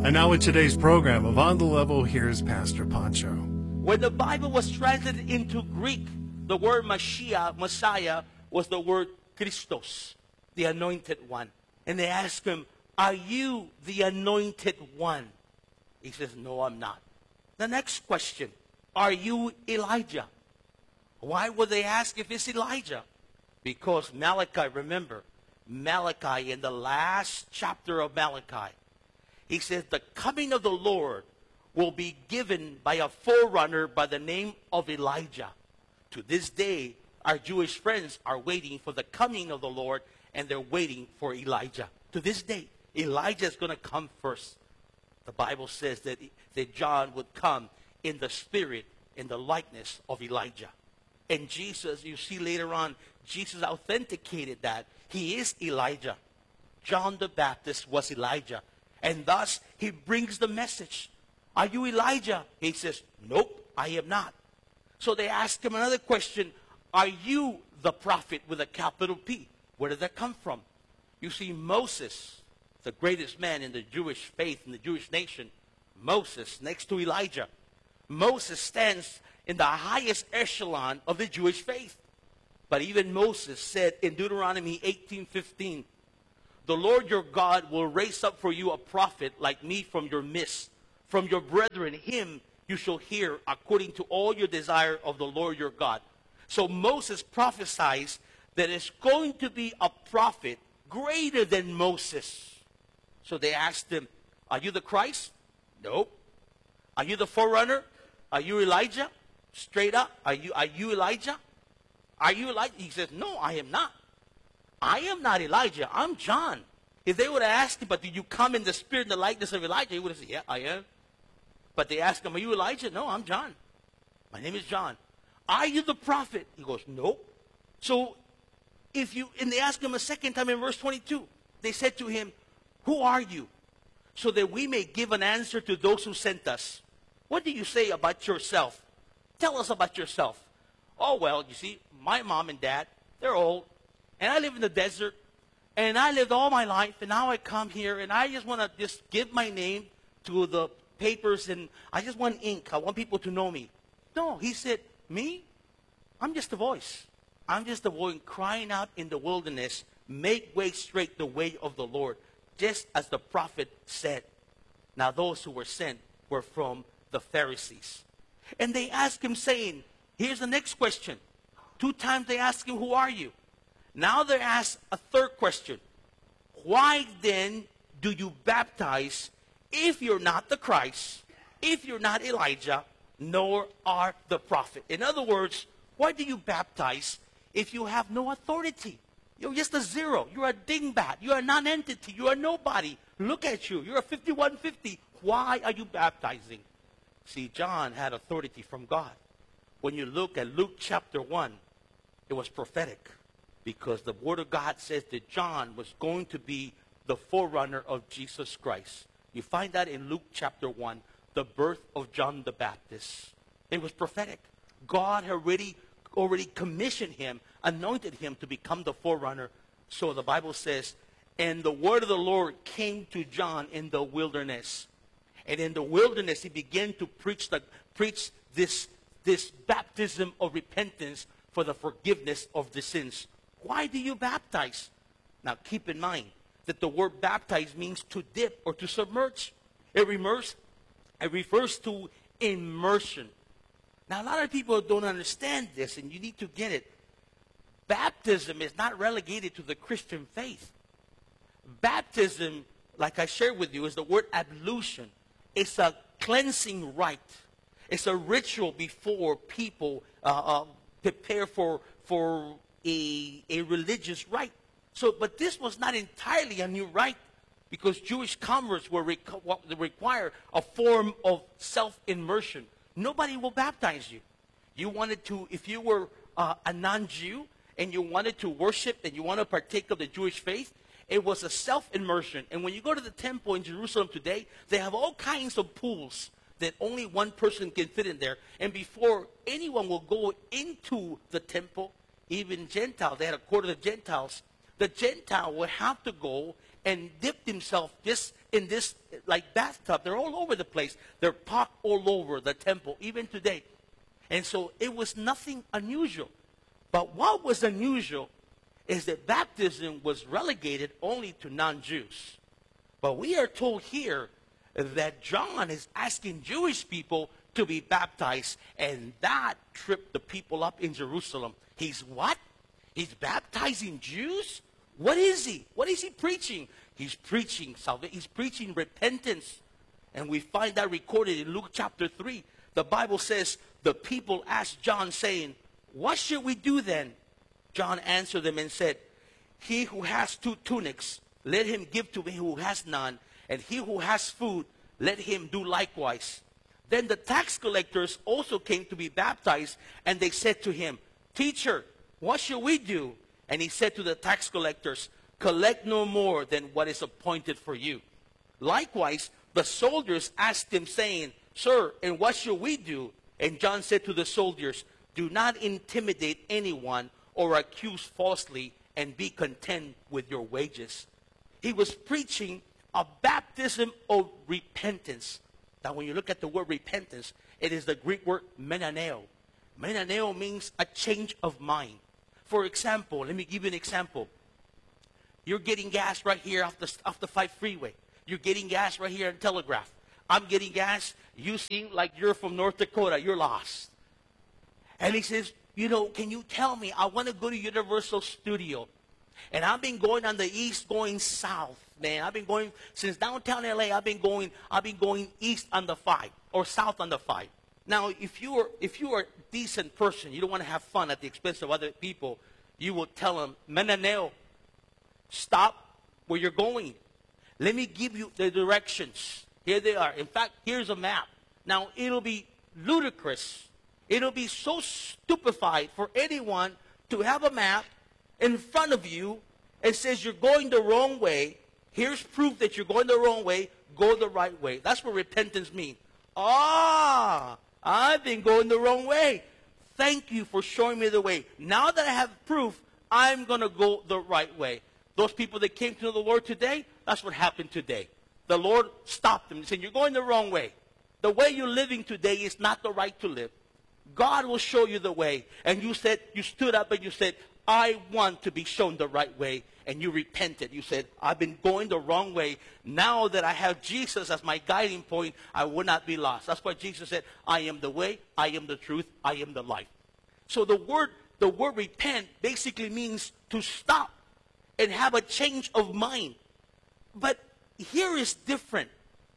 And now in today's program of On the Level, here's Pastor Pancho. When the Bible was translated into Greek, the word Mashiach, Messiah, was the word Christos, the anointed one. And they asked him, are you the anointed one? He says, no, I'm not. The next question, are you Elijah? Why would they ask if it's Elijah? Because Malachi, remember, Malachi in the last chapter of Malachi, he says the coming of the Lord will be given by a forerunner by the name of Elijah. To this day, our Jewish friends are waiting for the coming of the Lord, and they're waiting for Elijah. To this day, Elijah is going to come first. The Bible says that John would come in the spirit, in the likeness of Elijah. And Jesus, you see later on, Jesus authenticated that. He is Elijah. John the Baptist was Elijah. And thus, he brings the message. Are you Elijah? He says, nope, I am not. So they ask him another question. Are you the prophet with a capital P? Where did that come from? You see, Moses, the greatest man in the Jewish faith, in the Jewish nation, Moses, next to Elijah. Moses stands in the highest echelon of the Jewish faith. But even Moses said in Deuteronomy 18:15, the Lord your God will raise up for you a prophet like me from your midst. From your brethren, him you shall hear according to all your desire of the Lord your God. So Moses prophesies that it's going to be a prophet greater than Moses. So they asked him, are you the Christ? Nope. Are you the forerunner? Are you Elijah? Straight up, are you Elijah? Are you Elijah? He says, no, I am not. I am not Elijah. I'm John. If they would have asked him, but did you come in the spirit and the likeness of Elijah? He would have said, yeah, I am. But they asked him, are you Elijah? No, I'm John. My name is John. Are you the prophet? He goes, nope. So and they asked him a second time in verse 22. They said to him, who are you? So that we may give an answer to those who sent us. What do you say about yourself? Tell us about yourself. Oh, well, you see, my mom and dad, they're old. And I live in the desert. And I lived all my life. And now I come here. And I just want to just give my name to the papers. And I just want ink. I want people to know me. No, he said, me? I'm just a voice. I'm just a voice crying out in the wilderness. Make way straight the way of the Lord. Just as the prophet said. Now those who were sent were from the Pharisees. And they asked him saying, here's the next question. 2 times they asked him, who are you? Now they ask a third question. Why then do you baptize if you're not the Christ, if you're not Elijah, nor are the prophet? In other words, why do you baptize if you have no authority? You're just a zero. You're a dingbat. You're a non-entity. You're a nobody. Look at you. You're a 5150. Why are you baptizing? See, John had authority from God. When you look at Luke chapter 1, it was prophetic because the Word of God says that John was going to be the forerunner of Jesus Christ. You find that in Luke chapter 1, the birth of John the Baptist. It was prophetic. God had already commissioned him, anointed him to become the forerunner. So the Bible says, and the word of the Lord came to John in the wilderness. And in the wilderness, he began to preach this baptism of repentance for the forgiveness of the sins. Why do you baptize? Now, keep in mind that the word baptize means to dip or to submerge. It refers to immersion. Now, a lot of people don't understand this, and you need to get it. Baptism is not relegated to the Christian faith. Baptism, like I shared with you, is the word ablution. It's a cleansing rite. It's a ritual before people prepare for a religious rite. So, but this was not entirely a new rite because Jewish converts were require a form of self-immersion. Nobody will baptize you. You wanted to, if you were a non-Jew and you wanted to worship and you want to partake of the Jewish faith, it was a self-immersion. And when you go to the temple in Jerusalem today, they have all kinds of pools that only one person can fit in there. And before anyone will go into the temple, even Gentiles, they had a quarter of the Gentiles, the Gentile will have to go and dip himself just in this like bathtub. They're all over the place. They're parked all over the temple, even today. And so it was nothing unusual. But what was unusual is that baptism was relegated only to non-Jews. But we are told here that John is asking Jewish people to be baptized, and that tripped the people up in Jerusalem. He's what? He's baptizing Jews? What is he? What is he preaching? He's preaching salvation. He's preaching repentance. And we find that recorded in Luke chapter 3. The Bible says, the people asked John, saying, what should we do then? John answered them and said, he who has 2 tunics, let him give to him who has none, and he who has food, let him do likewise. Then the tax collectors also came to be baptized, and they said to him, Teacher, what shall we do? And he said to the tax collectors, collect no more than what is appointed for you. Likewise, the soldiers asked him, saying, Sir, and what shall we do? And John said to the soldiers, do not intimidate anyone or accuse falsely, and be content with your wages. He was preaching a baptism of repentance. Now, when you look at the word repentance, it is the Greek word menaneo. Menaneo means a change of mind. For example, let me give you an example. You're getting gas right here off the 5 freeway. You're getting gas right here in Telegraph. I'm getting gas. You seem like you're from North Dakota. You're lost. And he says, you know, can you tell me? I want to go to Universal Studio. And I've been going on the east, going south, man. I've been going, since downtown LA, I've been going east on the 5 or south on the 5. Now, if you are a decent person, you don't want to have fun at the expense of other people, you will tell them, menaneo, stop where you're going. Let me give you the directions. Here they are. In fact, here's a map. Now, it'll be ludicrous. It'll be so stupefied for anyone to have a map in front of you and says you're going the wrong way. Here's proof that you're going the wrong way. Go the right way. That's what repentance means. I've been going the wrong way. Thank you for showing me the way. Now that I have proof, I'm going to go the right way. Those people that came to know the Lord today, that's what happened today. The Lord stopped them and said, you're going the wrong way. The way you're living today is not the right to live. God will show you the way. And you stood up and you said, I want to be shown the right way. And you repented. You said, I've been going the wrong way. Now that I have Jesus as my guiding point, I will not be lost. That's why Jesus said, I am the way, I am the truth, I am the life. So the word repent basically means to stop and have a change of mind. But here is different.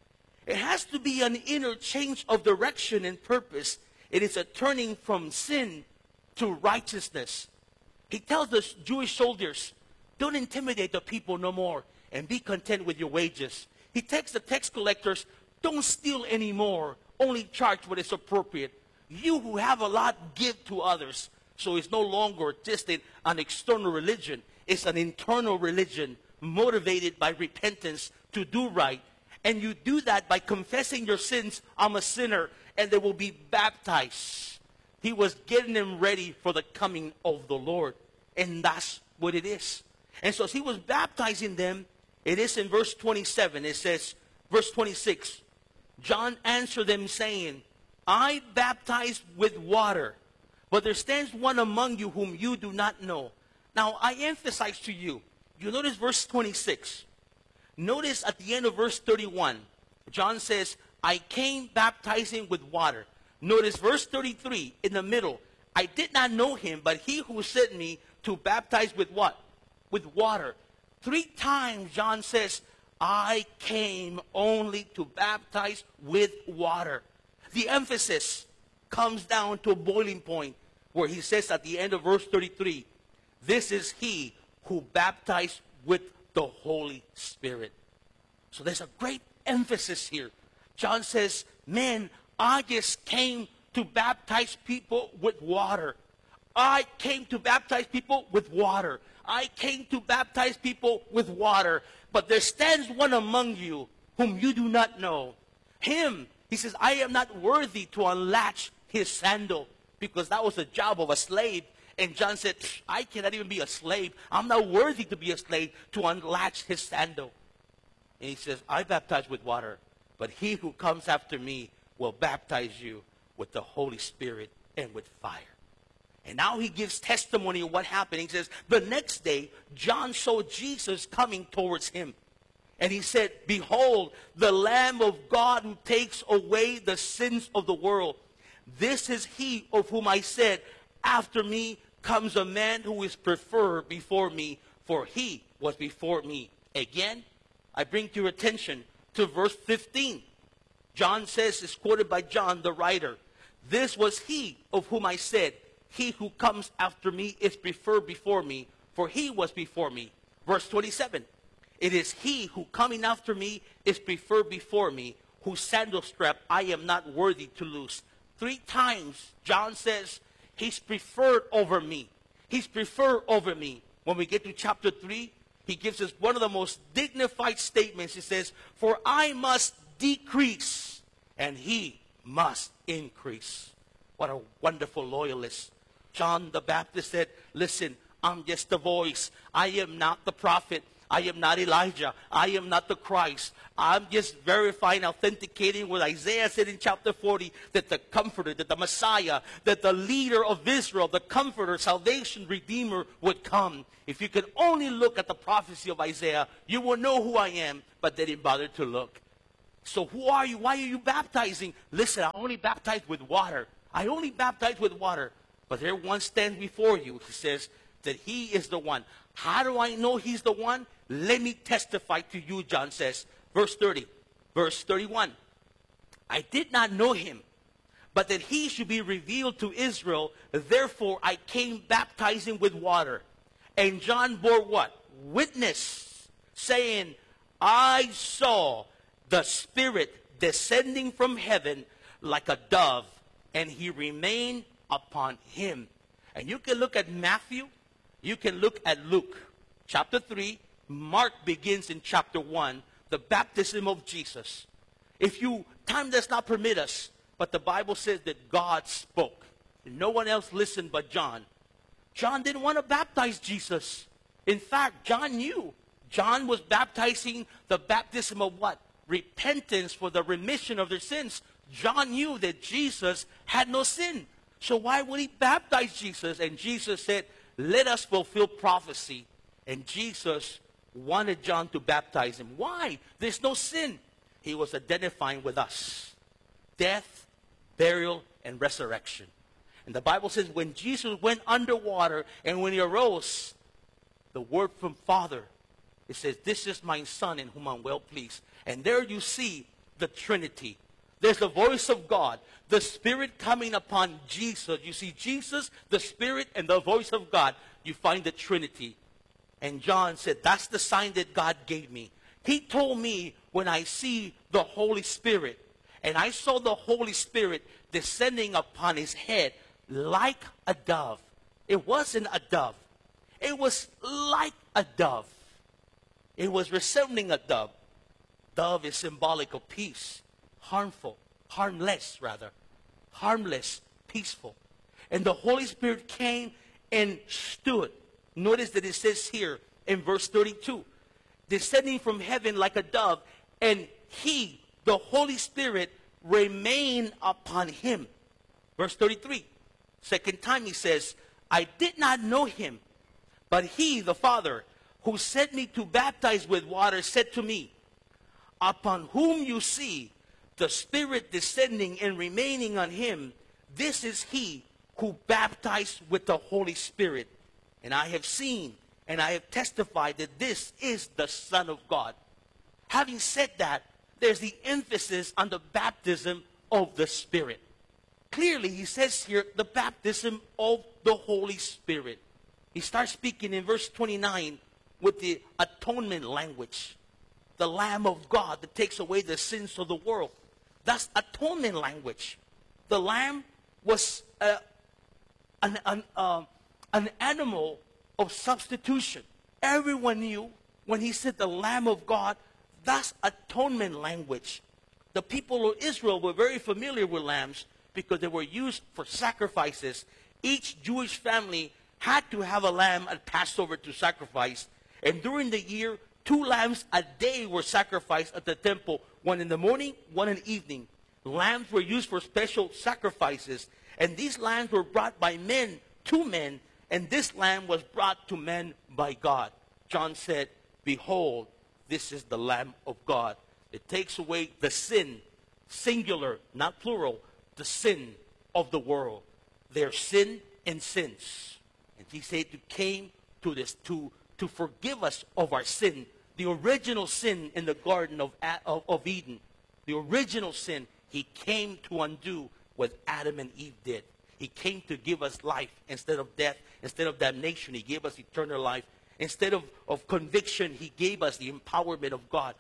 It has to be an inner change of direction and purpose. It is a turning from sin to righteousness. He tells the Jewish soldiers, don't intimidate the people no more and be content with your wages. He tells the tax collectors, don't steal anymore, only charge what is appropriate. You who have a lot, give to others. So it's no longer just an external religion. It's an internal religion motivated by repentance to do right. And you do that by confessing your sins. I'm a sinner, and they will be baptized. He was getting them ready for the coming of the Lord. And that's what it is. And so as he was baptizing them, it is in verse 27. It says, verse 26, John answered them saying, I baptize with water, but there stands one among you whom you do not know. Now, I emphasize to you, you notice verse 26. Notice at the end of verse 31, John says, I came baptizing with water. Notice verse 33 in the middle. I did not know him, but he who sent me to baptize with what? With water. 3 times John says, I came only to baptize with water. The emphasis comes down to a boiling point where he says at the end of verse 33, this is he who baptized with the Holy Spirit. So there's a great emphasis here. John says, man, I just came to baptize people with water. I came to baptize people with water. I came to baptize people with water. But there stands one among you whom you do not know. Him, he says, I am not worthy to unlatch his sandal, because that was the job of a slave. And John said, I cannot even be a slave. I'm not worthy to be a slave to unlatch his sandal. And he says, I baptize with water, but he who comes after me will baptize you with the Holy Spirit and with fire. And now he gives testimony of what happened. He says, the next day, John saw Jesus coming towards him. And he said, behold, the Lamb of God who takes away the sins of the world. This is he of whom I said, after me comes a man who is preferred before me, for he was before me. Again, I bring to your attention to verse 15. John says, it's quoted by John, the writer, this was he of whom I said, he who comes after me is preferred before me, for he was before me. Verse 27, it is he who coming after me is preferred before me, whose sandal strap I am not worthy to loose. 3 times, John says, he's preferred over me. He's preferred over me. When we get to chapter 3, he gives us one of the most dignified statements. He says, for I must decrease, and he must increase. What a wonderful loyalist. John the Baptist said, listen, I'm just the voice. I am not the prophet. I am not Elijah. I am not the Christ. I'm just verifying, authenticating what Isaiah said in chapter 40, that the Comforter, that the Messiah, that the leader of Israel, the Comforter, salvation, Redeemer would come. If you could only look at the prophecy of Isaiah, you will know who I am, but they didn't bother to look. So who are you? Why are you baptizing? Listen, I only baptize with water. I only baptize with water. But there one stands before you. He says that he is the one. How do I know he's the one? Let me testify to you, John says. Verse 30, verse 31. I did not know him, but that he should be revealed to Israel. Therefore, I came baptizing with water. And John bore what? Witness, saying, I saw the Spirit descending from heaven like a dove, and he remained upon him. And you can look at Matthew. You can look at Luke. Chapter 3, Mark begins in chapter 1, the baptism of Jesus. Time does not permit us, but the Bible says that God spoke. No one else listened but John. John didn't want to baptize Jesus. In fact, John knew. John was baptizing the baptism of what? Repentance for the remission of their sins. John knew that Jesus had no sin. So why would he baptize Jesus? And Jesus said, let us fulfill prophecy. And Jesus wanted John to baptize him. Why? There's no sin. He was identifying with us. Death, burial, and resurrection. And the Bible says when Jesus went underwater and when he arose, the word from Father, it says, this is my Son in whom I'm well pleased. And there you see the Trinity. There's the voice of God, the Spirit coming upon Jesus. You see Jesus, the Spirit, and the voice of God. You find the Trinity. And John said, that's the sign that God gave me. He told me when I see the Holy Spirit, and I saw the Holy Spirit descending upon his head like a dove. It wasn't a dove. It was like a dove. It was resembling a dove. Dove is symbolic of peace. Harmless, peaceful. And the Holy Spirit came and stood. Notice that it says here in verse 32, descending from heaven like a dove, and he, the Holy Spirit, remained upon him. Verse 33, second time he says, I did not know him, but he, the Father, who sent me to baptize with water, said to me, upon whom you see the Spirit descending and remaining on him, this is he who baptized with the Holy Spirit. And I have seen and I have testified that this is the Son of God. Having said that, there's the emphasis on the baptism of the Spirit. Clearly, he says here, the baptism of the Holy Spirit. He starts speaking in verse 29 with the atonement language. The Lamb of God that takes away the sins of the world. That's atonement language. The lamb was an animal of substitution. Everyone knew when he said the Lamb of God, that's atonement language. The people of Israel were very familiar with lambs because they were used for sacrifices. Each Jewish family had to have a lamb at Passover to sacrifice. And during the year, 2 lambs a day were sacrificed at the temple, one in the morning, one in the evening. Lambs were used for special sacrifices, and these lambs were brought by men to men, and this lamb was brought to men by God. John said, "Behold, this is the Lamb of God. It takes away the sin," singular, not plural, the sin of the world. Their sin and sins. And he said he came to this to forgive us of our sin. The original sin in the Garden of Eden. The original sin, he came to undo what Adam and Eve did. He came to give us life instead of death, instead of damnation. He gave us eternal life. Instead of conviction, he gave us the empowerment of God.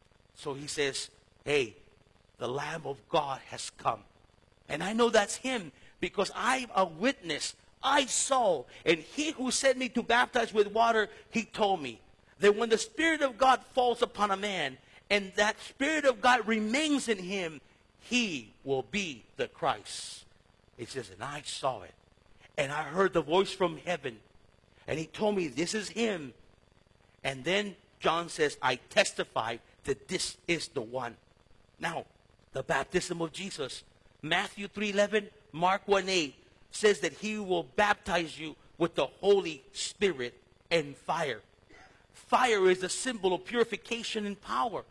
So he says, hey, the Lamb of God has come. And I know that's him because I'm a witness. I saw, and he who sent me to baptize with water, he told me that when the Spirit of God falls upon a man, and that Spirit of God remains in him, he will be the Christ. It says, and I saw it. And I heard the voice from heaven. And he told me, this is him. And then John says, I testify that this is the one. Now, the baptism of Jesus. Matthew 3:11, Mark 1:8 says that he will baptize you with the Holy Spirit and fire. Fire is a symbol of purification and power.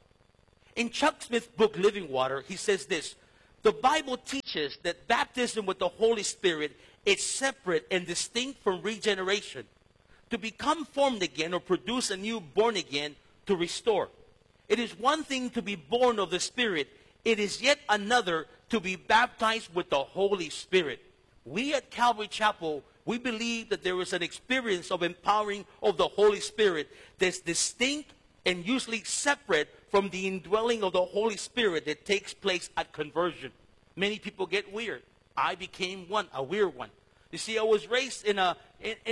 In Chuck Smith's book, Living Water, he says this, the Bible teaches that baptism with the Holy Spirit is separate and distinct from regeneration. To become formed again or produce a new born again, to restore. It is one thing to be born of the Spirit. It is yet another to be baptized with the Holy Spirit. We at Calvary Chapel, we believe that there is an experience of empowering of the Holy Spirit that's distinct and usually separate from the indwelling of the Holy Spirit that takes place at conversion. Many people get weird. I became one, a weird one. You see, I was raised in a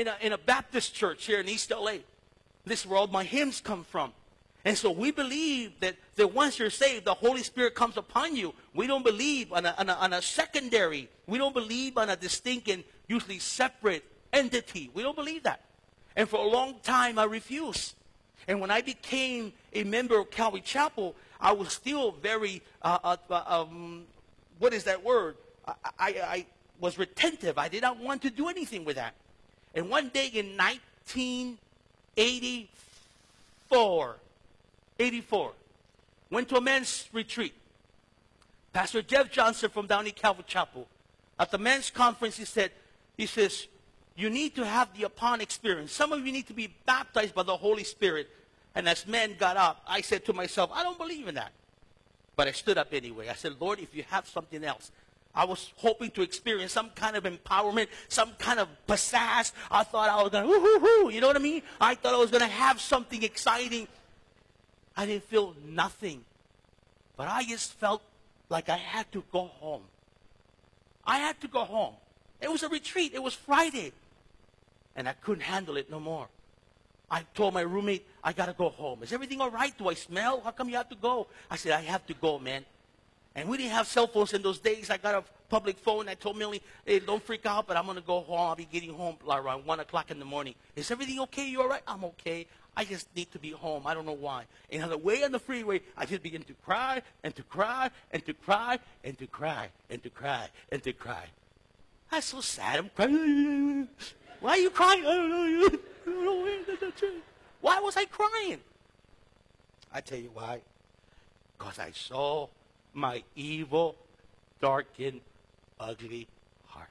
Baptist church here in East LA. This is where all my hymns come from. And so we believe that once you're saved, the Holy Spirit comes upon you. We don't believe on a secondary. We don't believe on a distinct and usually separate entity. We don't believe that. And for a long time, I refused. And when I became a member of Calvary Chapel, I was still very, what is that word? I was retentive. I did not want to do anything with that. And one day in 1984, went to a men's retreat. Pastor Jeff Johnson from Downey Calvary Chapel. At the men's conference, he says, you need to have the upon experience. Some of you need to be baptized by the Holy Spirit. And as men got up, I said to myself, I don't believe in that. But I stood up anyway. I said, Lord, if you have something else. I was hoping to experience some kind of empowerment, some kind of pizzazz. I thought I was going to, woo-hoo-hoo, you know what I mean? I thought I was going to have something exciting. I didn't feel nothing. But I just felt like I had to go home. I had to go home. It was a retreat. It was Friday. And I couldn't handle it no more. I told my roommate, I got to go home. Is everything all right? Do I smell? How come you have to go? I said, I have to go, man. And we didn't have cell phones in those days. I got a public phone. I told Millie, hey, don't freak out, but I'm going to go home. I'll be getting home around 1 o'clock in the morning. Is everything okay? You all right? I'm okay. I just need to be home. I don't know why. And on the way on the freeway, I just began to cry and to cry and to cry and to cry and to cry and to cry. I'm so sad. I'm crying. Why are you crying? Why was I crying? I tell you why. Because I saw my evil, darkened, ugly heart.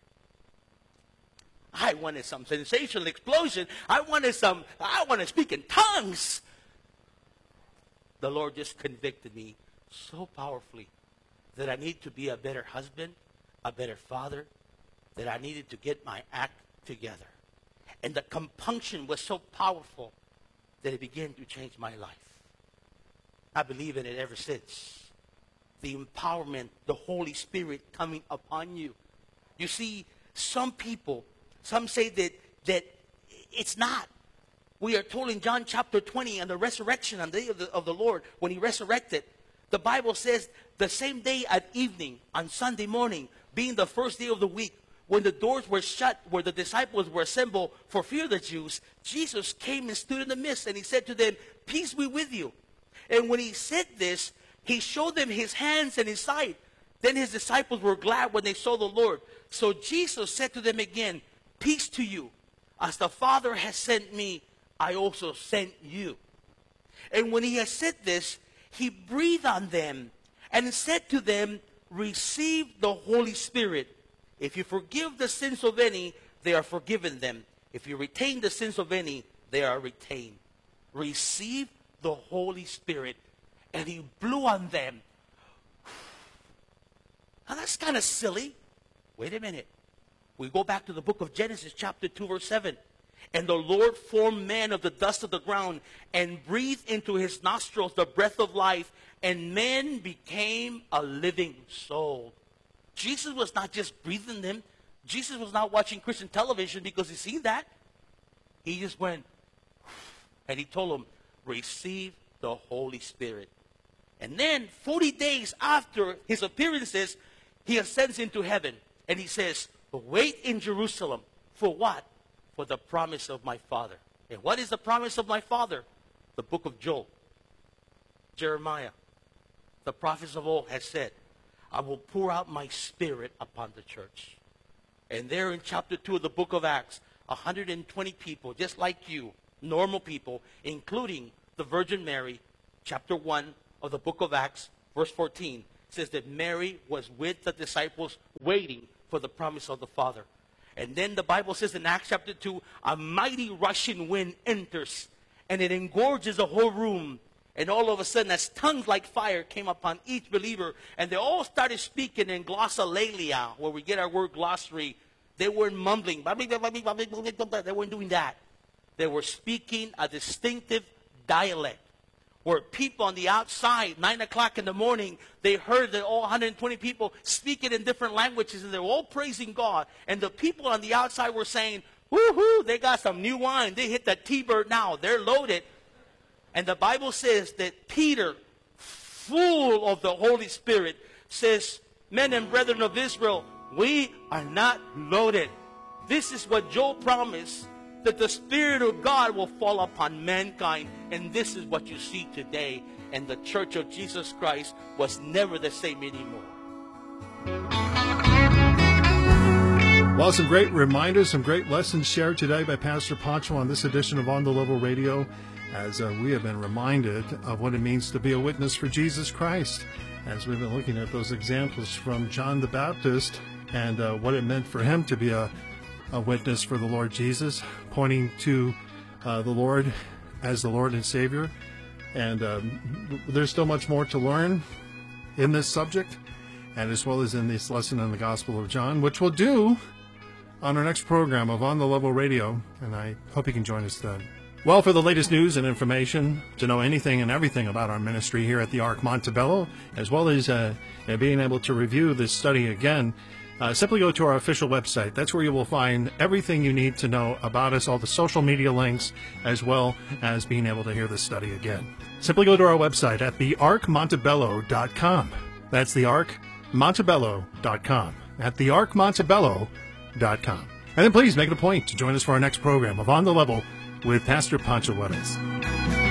I wanted some sensational explosion. I wanted to speak in tongues. The Lord just convicted me so powerfully that I need to be a better husband, a better father, that I needed to get my act together. And the compunction was so powerful that it began to change my life. I believe in it ever since. The empowerment, the Holy Spirit coming upon you. You see, some people, some say that it's not. We are told in John chapter 20 on the resurrection on the day of the Lord, when he resurrected, the Bible says the same day at evening, on Sunday morning, being the first day of the week, when the doors were shut, where the disciples were assembled for fear of the Jews, Jesus came and stood in the midst, and he said to them, "Peace be with you." And when he said this, he showed them his hands and his side. Then his disciples were glad when they saw the Lord. So Jesus said to them again, "Peace to you. As the Father has sent me, I also sent you." And when he had said this, he breathed on them and said to them, "Receive the Holy Spirit. If you forgive the sins of any, they are forgiven them. If you retain the sins of any, they are retained." Receive the Holy Spirit. And he blew on them. Now that's kind of silly. Wait a minute. We go back to the book of Genesis, chapter 2, verse 7. "And the Lord formed man of the dust of the ground and breathed into his nostrils the breath of life, and man became a living soul." Jesus was not just breathing them. Jesus was not watching Christian television because he seen that. He just went, and he told them, "Receive the Holy Spirit." And then 40 days after his appearances, he ascends into heaven. And he says, "Wait in Jerusalem." For what? For the promise of my Father. And what is the promise of my Father? The book of Joel, Jeremiah. The prophets of old has said, "I will pour out my Spirit upon the church." And there in chapter 2 of the book of Acts, 120 people, just like you, normal people, including the Virgin Mary, chapter 1 of the book of Acts, verse 14, says that Mary was with the disciples waiting for the promise of the Father. And then the Bible says in Acts chapter 2, a mighty rushing wind enters, and it engorges the whole room. And all of a sudden, as tongues like fire came upon each believer, and they all started speaking in glossolalia, where we get our word glossary. They weren't mumbling. They weren't doing that. They were speaking a distinctive dialect, where people on the outside, 9 o'clock in the morning, they heard that all 120 people speaking in different languages, and they were all praising God. And the people on the outside were saying, "Woo-hoo, they got some new wine. They hit that T-bird now. They're loaded." And the Bible says that Peter, full of the Holy Spirit, says, "Men and brethren of Israel, we are not loaded." This is what Joel promised, that the Spirit of God will fall upon mankind. And this is what you see today. And the Church of Jesus Christ was never the same anymore. Well, some great reminders, some great lessons shared today by Pastor Pancho on this edition of On the Level Radio, as we have been reminded of what it means to be a witness for Jesus Christ, as we've been looking at those examples from John the Baptist and what it meant for him to be a witness for the Lord Jesus, pointing to the Lord as the Lord and Savior. And there's still much more to learn in this subject, and as well as in this lesson in the Gospel of John, which we'll do on our next program of On the Level Radio, and I hope you can join us then. Well, for the latest news and information, to know anything and everything about our ministry here at the Ark Montebello, as well as being able to review this study again, simply go to our official website. That's where you will find everything you need to know about us, all the social media links, as well as being able to hear this study again. Simply go to our website at thearkmontebello.com. That's thearkmontebello.com. At thearkmontebello.com. And then please make it a point to join us for our next program of On the Level with Pastor Pancho Juarez.